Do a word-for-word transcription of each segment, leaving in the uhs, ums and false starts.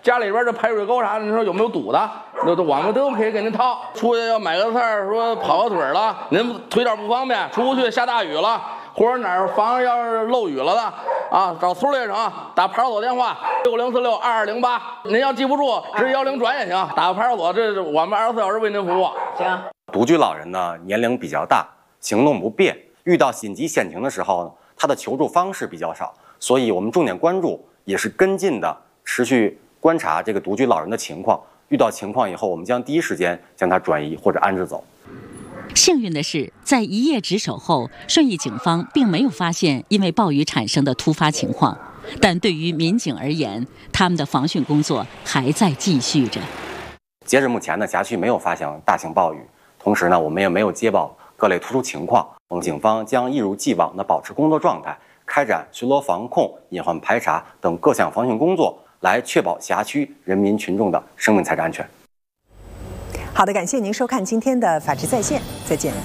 家里边这排水沟啥的，你说有没有堵的？那都我们都可以给您掏。出去要买个菜，说跑个腿了，您腿脚不方便，出去下大雨了，或者哪儿房要是漏雨了的啊，找村里长打派出所电话六零四六二二零八，您要记不住，直接幺零转也行，打个派出所，这我们二十四小时为您服务。 行。 独居老人呢，年龄比较大，行动不便，遇到紧急险情的时候呢，他的求助方式比较少，所以我们重点关注，也是跟进的，持续观察这个独居老人的情况。遇到情况以后，我们将第一时间将他转移或者安置走。 幸运的是，在一夜值守后，顺义警方并没有发现因为暴雨产生的突发情况。但对于民警而言，他们的防汛工作还在继续着。 截至目前呢，辖区没有发现大型暴雨，同时呢，我们也没有接报各类突出情况。我们警方将一如既往地保持工作状态，开展巡逻防控、隐患排查等各项防汛工作，来确保辖区人民群众的生命财产安全。 好的，感谢您收看今天的《法治在线》，再见。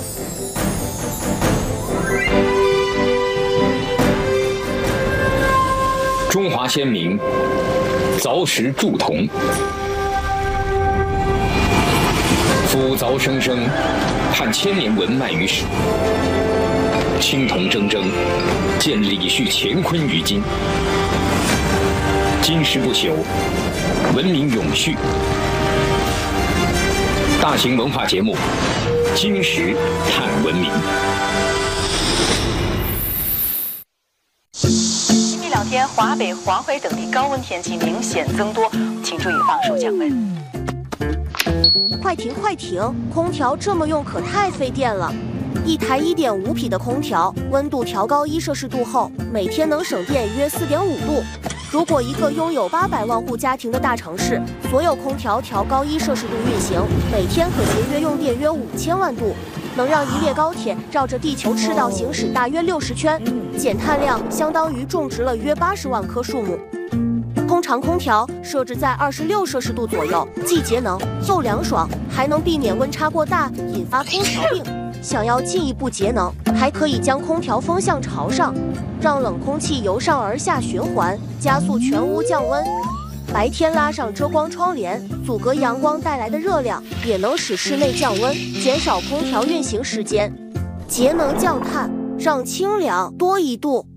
中华先民凿石铸铜，夫凿生生，盼千年文脉于史。青铜铮铮，见李旭乾坤于今。金石不朽，文明永续。大型文化节目《金石探文明》。 近这两天，华北、黄淮等地高温天气明显增多，请注意防暑降温。 快停快停！空调这么用可太费电了。一台一点五匹的空调，温度调高一摄氏度后，每天能省电约四点五度。如果一个拥有八百万户家庭的大城市，所有空调调高一摄氏度运行，每天可节约用电约五千万度，能让一列高铁绕着地球赤道行驶大约六十圈，减碳量相当于种植了约八十万棵树木。通常空调设置在二十六摄氏度左右，既节能又凉爽，还能避免温差过大引发空调病。想要进一步节能，还可以将空调风向朝上，让冷空气由上而下循环，加速全屋降温。白天拉上遮光窗帘，阻隔阳光带来的热量，也能使室内降温，减少空调运行时间。节能降碳，让清凉多一度。